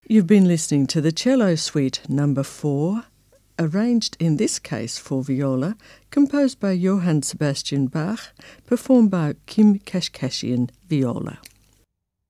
You've been listening to the Cello Suite No. 4, arranged in this case for viola, composed by Johann Sebastian Bach, performed by Kim Kashkashian viola.